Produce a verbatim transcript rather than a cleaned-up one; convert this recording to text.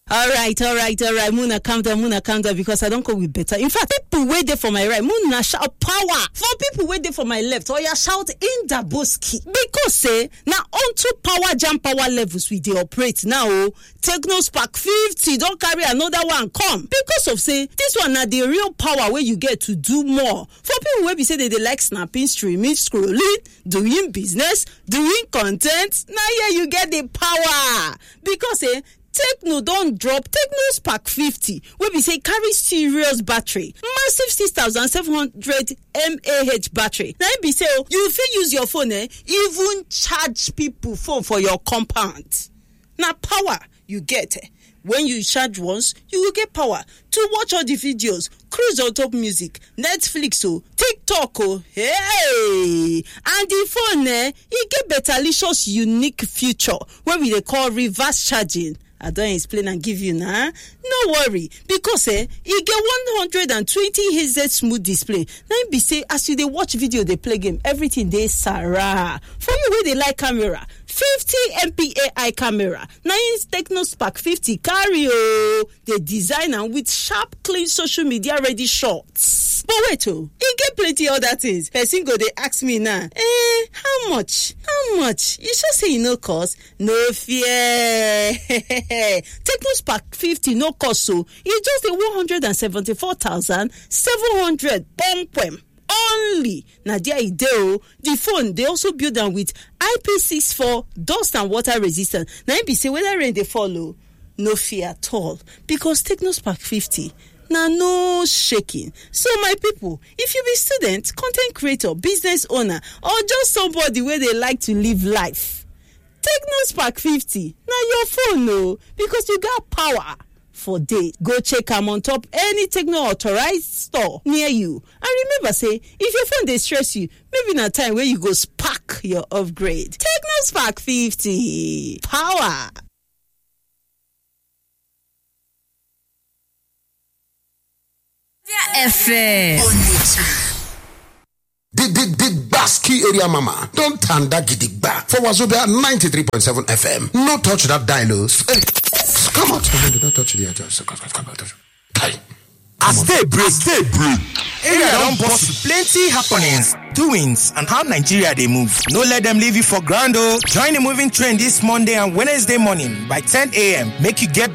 All right, all right, all right. Muna calm down, Muna calm down because I don't go with better. In fact, people wait there for my right. Muna shout power. For people wait there for my left. Or you shout in the boski. Because say now onto power jam power levels we dey operate now. Technospark fifty don't carry another one come because of say this one now the real power where you get to do more. For people where we say they, they like snapping, streaming, scrolling, doing business, doing content. Now yeah, you get the power because eh. Techno don't drop Technospark fifty wey be say carry serious battery, massive six thousand seven hundred milliamp hour battery. Now be say you fit use your phone eh even charge people phone for your compound. Now power you get eh. When you charge once, you will get power to watch all the videos, cruise on top music, Netflix, oh, TikTok, oh, hey! And the phone, eh, it get betterlicious unique feature where we they call reverse charging. I don't explain and give you now. No worry, because eh, you get one hundred twenty hertz smooth display. Now be say as you they watch video, they play game, everything they Sarah. For you where they like camera, fifty megapixel eye camera. Now in Technospark fifty carry oh, the designer with sharp, clean social media ready shots. But wait oh, you get plenty other things. Person go they ask me now, eh, how much? How much? You just say you know cost? No fear. Technospark fifty no cost so it's just the one hundred seventy-four thousand seven hundred pom only. Now there you go. The phone they also build them with I P six four dust and water resistant. Now you be say whether rain they follow, no fear at all because Technospark fifty now no shaking. So my people, if you be student, content creator, business owner, or just somebody where they like to live life, Technospark fifty now your phone no because you got power for day. Go check them on top any Techno authorized store near you. And remember say if your phone they stress you, maybe in a time where you go spark your upgrade. Technospark fifty power. F M. The big, big Basque area mama. Don't turn that gidigba. For Wazobia ninety-three point seven F M. No touch that dial. Hey, come out. Don't touch the address. Come out. Hey. As they break, stay break. Area don't boss plenty happenings, doings, and how Nigeria they move. No let them leave you for ground. Oh. Join the moving train this Monday and Wednesday morning by ten a.m. Make you get better.